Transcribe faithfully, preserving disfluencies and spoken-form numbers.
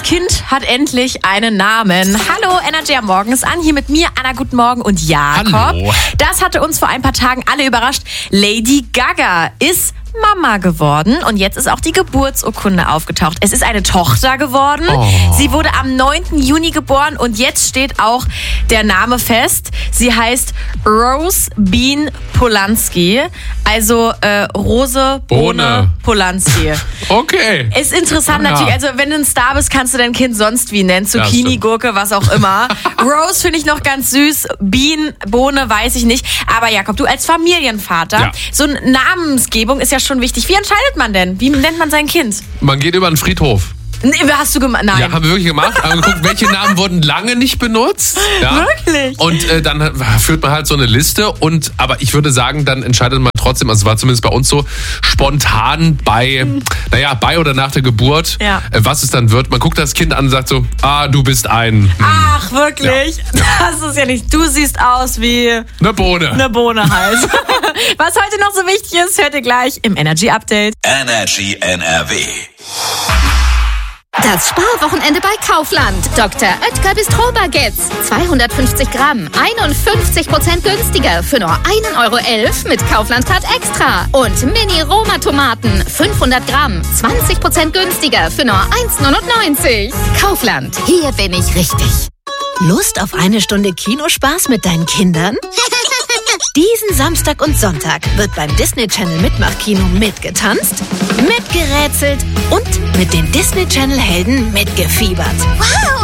Kind hat endlich einen Namen. Hallo, Energy am Morgen ist an. Hier mit mir, Anna, guten Morgen und Jakob. Hallo. Das hatte uns vor ein paar Tagen alle überrascht. Lady Gaga ist Mama geworden und jetzt ist auch die Geburtsurkunde aufgetaucht. Es ist eine Tochter geworden. Oh. Sie wurde am neunten Juni geboren und jetzt steht auch der Name fest. Sie heißt Rose Bean Polanski, also äh, Rose Bohne, Bohne. Polanski. Okay. Ist interessant Ja. natürlich, also wenn du ein Star bist, kannst du dein Kind sonst wie nennen. Zucchini, stimmt. Gurke, was auch immer. Rose finde ich noch ganz süß. Bean, Bohne, weiß ich nicht. Aber Jakob, du als Familienvater, Ja. so eine Namensgebung ist ja schon wichtig. Wie entscheidet man denn? Wie nennt man sein Kind? Man geht über den Friedhof. Nee, hast du gemacht? Nein. Ja, haben wir wirklich gemacht. Haben geguckt, welche Namen wurden lange nicht benutzt. Ja. Wirklich? Und äh, dann führt man halt so eine Liste. Und aber ich würde sagen, dann entscheidet man trotzdem, also es war zumindest bei uns so, spontan bei, naja, bei oder nach der Geburt, Ja. äh, was es dann wird. Man guckt das Kind an und sagt so, ah, du bist ein, Ach, wirklich? Das ist ja nicht. Du siehst aus wie eine Bohne. eine Bohne halt. Was heute noch so wichtig ist, hört ihr gleich im Energy Update. Energy N R W. Das Sparwochenende bei Kaufland. Doktor Oetker Bistro-Baguettes. zweihundertfünfzig Gramm. einundfünfzig Prozent günstiger für nur ein Euro elf mit Kaufland-Card Extra. Und Mini-Roma-Tomaten. fünfhundert Gramm. zwanzig Prozent günstiger für nur eins neunundneunzig. Kaufland. Hier bin ich richtig. Lust auf eine Stunde Kinospaß mit deinen Kindern? Diesen Samstag und Sonntag wird beim Disney Channel Mitmachkino mitgetanzt, mitgerätselt und mit den Disney Channel Helden mitgefiebert. Wow!